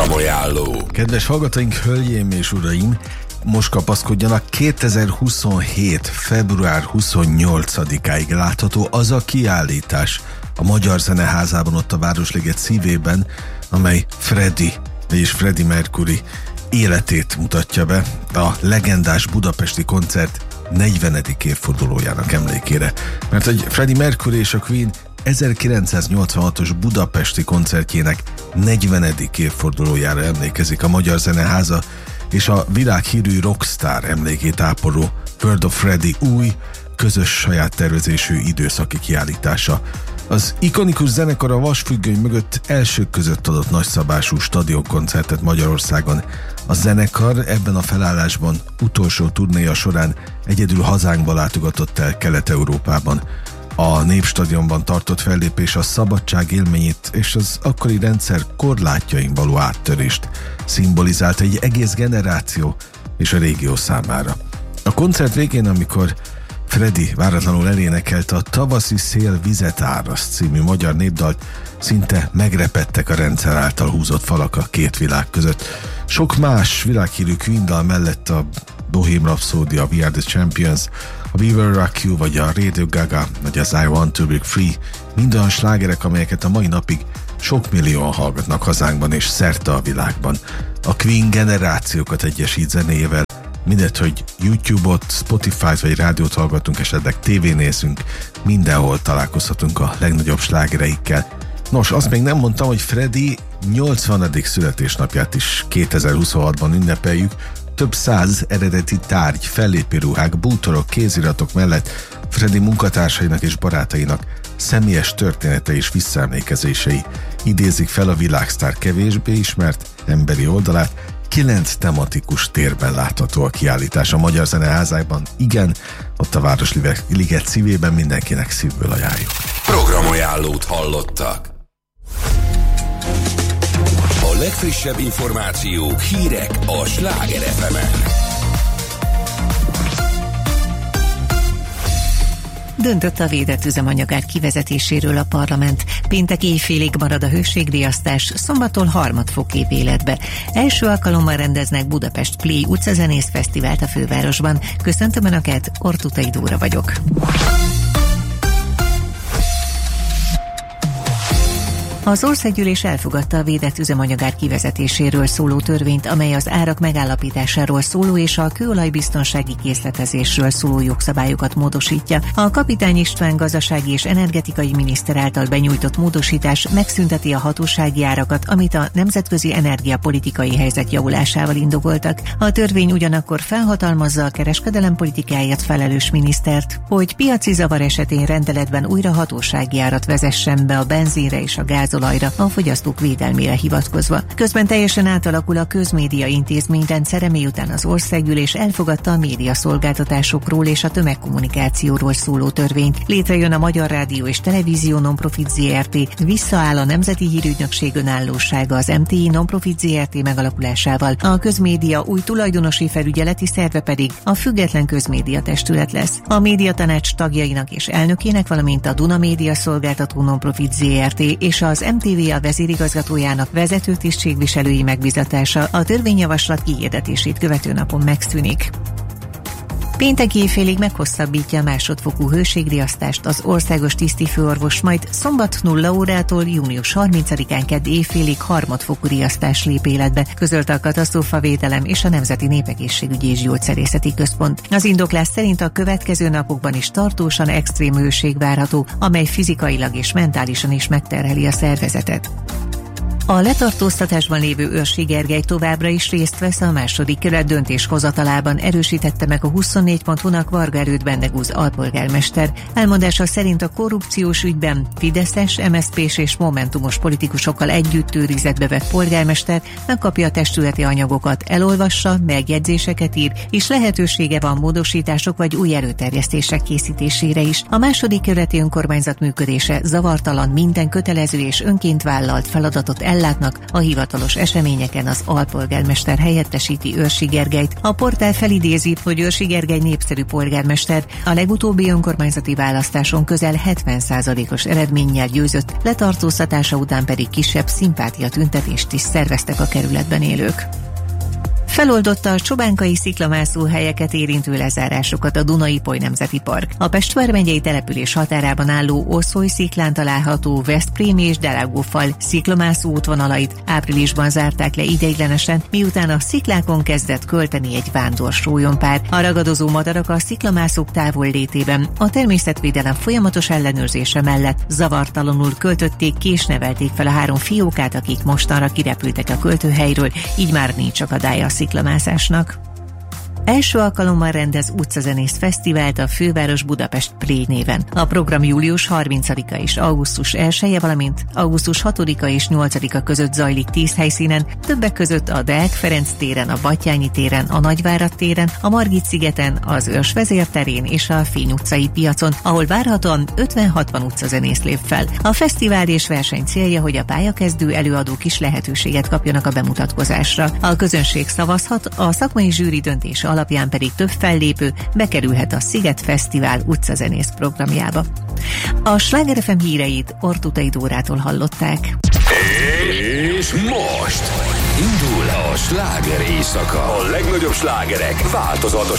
Programajánló. Kedves hallgatóink, hölgyeim és uraim, most kapaszkodjanak, 2027. február 28-áig látható az a kiállítás a Magyar Zeneházában, ott a Városliget szívében, amely Freddie Mercury életét mutatja be a legendás budapesti koncert 40. évfordulójának emlékére. Mert hogy Freddie Mercury és a Queen 1986-os budapesti koncertjének 40. évfordulójára emlékezik a Magyar Zeneháza, és a világhírű rockstar emlékét ápoló World of Freddie új, közös saját tervezésű időszaki kiállítása. Az ikonikus zenekar a Vasfüggöny mögött elsők között adott nagyszabású stadionkoncertet Magyarországon. A zenekar ebben a felállásban utolsó turnéja során egyedül hazánkba látogatott el Kelet-Európában. A Népstadionban tartott fellépés a szabadság élményét és az akkori rendszer korlátjain való áttörést szimbolizált egy egész generáció és a régió számára. A koncert végén, amikor Freddie váratlanul elénekelte a Tavaszi szél vizet áraszt című magyar népdalt, szinte megrepedtek a rendszer által húzott falak a két világ között. Sok más világhírű Queen dal mellett a Bohemian Rhapsody, a We Are The Champions, a We Will Rock You, vagy a Radio Gaga, vagy az I Want To Break Free, mind olyan slágerek, amelyeket a mai napig sok millióan hallgatnak hazánkban és szerte a világban. A Queen generációkat egyesít zenéjével, mindegy, hogy YouTube-ot, Spotify-t vagy rádiót hallgatunk, esetleg tévénézünk, mindenhol találkozhatunk a legnagyobb slágereikkel. Nos, azt még nem mondtam, hogy Freddie 80. születésnapját is 2026-ban ünnepeljük. Több száz eredeti tárgy, fellépőruhák, bútorok, kéziratok mellett Freddie munkatársainak és barátainak személyes története és visszaemlékezései idézik fel a világsztár kevésbé ismert emberi oldalát. 9 tematikus térben látható a kiállítás a Magyar Zeneházában. Igen, ott a Városliget szívében, mindenkinek szívből ajánljuk. Programajánlót hallottak. A legfrissebb információk, hírek a Sláger FM-en. Döntött a védett üzemanyagár kivezetéséről a parlament. Péntek éjfélig marad a hőségriasztás, szombattól harmadfok lép életbe. Első alkalommal rendeznek Budapest Play utcazenész fesztivált a fővárosban. Köszöntöm Önöket, Ortutai Dóra vagyok. Az Országgyűlés elfogadta a védett üzemanyagár kivezetéséről szóló törvényt, amely az árak megállapításáról szóló és a kőolajbiztonsági készletezésről szóló jogszabályokat módosítja. A Kapitány István gazdasági és energetikai miniszter által benyújtott módosítás megszünteti a hatósági árakat, amit a nemzetközi energiapolitikai helyzet javulásával indokoltak. A törvény ugyanakkor felhatalmazza a kereskedelempolitikáért felelős minisztert, hogy piaci zavar esetén rendeletben újra hatósági árat vezessen be a benzinre és a gázolajra, a fogyasztók védelmére hivatkozva. Közben teljesen átalakul a közmédia intézményrendszere, miután az Országgyűlés elfogadta a médiaszolgáltatásokról és a tömegkommunikációról szóló törvényt. Létrejön a Magyar Rádió és Televízió Nonprofit Zrt., visszaáll a Nemzeti Hírügynökség önállósága az MTI Nonprofit Zrt. Megalakulásával. A közmédia új tulajdonosi felügyeleti szerve pedig a Független Közmédia Testület lesz. A médiatanács tagjainak és elnökének, valamint a Duna Média Szolgáltató Nonprofit Zrt. És az MTV-a vezérigazgatójának vezető tisztségviselői megbizatása a törvényjavaslat kihirdetését követő napon megszűnik. Péntek éjfélig meghosszabbítja a másodfokú hőségriasztást az országos tisztifőorvos, majd szombat 0 órától június 30-án kedd éjfélig harmadfokú riasztás lép életbe, közölte a Katasztrófavédelem és a Nemzeti Népegészségügyi és Gyógyszerészeti Központ. Az indoklás szerint a következő napokban is tartósan extrém hőség várható, amely fizikailag és mentálisan is megterheli a szervezetet. A letartóztatásban lévő Őrsi Gergely továbbra is részt vesz a második kerület döntéshozatalában, erősítette meg a 24.hu-nak Varga Erőd Bendegúz alpolgármester. Elmondása szerint a korrupciós ügyben fideszes, MSZP-s és momentumos politikusokkal együtt őrizetbe vett polgármester megkapja a testületi anyagokat, elolvassa, megjegyzéseket ír, és lehetősége van módosítások vagy új erőterjesztések készítésére is. A második kerületi önkormányzat működése zavartalan, minden kötelező és önként vállalt feladatot ellátnak, a hivatalos eseményeken az alpolgármester helyettesíti Őrsi Gergelyt. A portál felidézi, hogy Őrsi Gergely népszerű polgármester, a legutóbbi önkormányzati választáson közel 70%-os eredménnyel győzött, letartóztatása után pedig kisebb szimpátiatüntetést is szerveztek a kerületben élők. Feloldotta a csobánkai sziklamászó helyeket érintő lezárásokat a Duna-Ipoly Nemzeti Park. A Pest vármegyei település határában álló Oszoly sziklán található Veszprém és Delegófal sziklamászó útvonalait áprilisban zárták le ideiglenesen, miután a sziklákon kezdett költeni egy vándor-sólyompár. A ragadozó madarak a sziklamászók távollétében a természetvédelem folyamatos ellenőrzése mellett zavartalanul költötték ki és nevelték fel a 3 fiókát, akik mostanra kirepültek a költőhelyről, így már nincs akadálya a sziklamászásnak. Első alkalommal rendez utcazenész fesztivált a főváros Budapest Play néven. A program július 30-a és augusztus 1-e, valamint augusztus 6-a és 8-a között zajlik 10 helyszínen, többek között a Deák Ferenc téren, a Batthyány téren, a Nagyvárad téren, a Margit-szigeten, az Őrs vezérterén és a Fény utcai piacon, ahol várhatóan 50-60 utcazenész lép fel. A fesztivál és verseny célja, hogy a pályakezdő előadók is lehetőséget kapjanak a bemutatkozásra. A közönség szavazhat, a szakmai zsűri döntése alapján pedig több fellépő bekerülhet a Sziget Fesztivál utcazenész programjába. A Sláger FM híreit Ortutai Dórától hallották. És most indul a sláger éjszaka. A legnagyobb slágerek változatos